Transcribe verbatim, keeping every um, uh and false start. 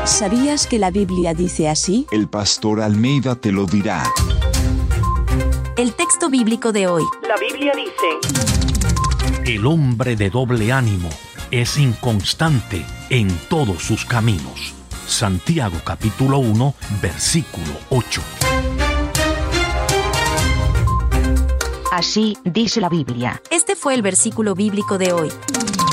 ¿Sabías que la Biblia dice así? El pastor Almeida te lo dirá. El texto bíblico de hoy. La Biblia dice: El hombre de doble ánimo es inconstante en todos sus caminos. Santiago capítulo uno, versículo ocho. Así dice la Biblia. Este fue el versículo bíblico de hoy.